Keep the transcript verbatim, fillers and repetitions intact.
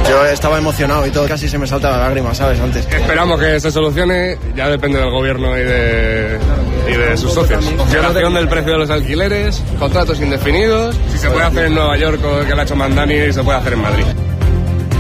Yo estaba emocionado y todo, casi se me salta la lágrima, ¿sabes? Antes. Esperamos que se solucione, ya depende del gobierno y de, y de sus socios. Congelación del precio de los alquileres, contratos indefinidos, si se puede hacer en Nueva York, que lo ha hecho Mandani, se puede hacer en Madrid.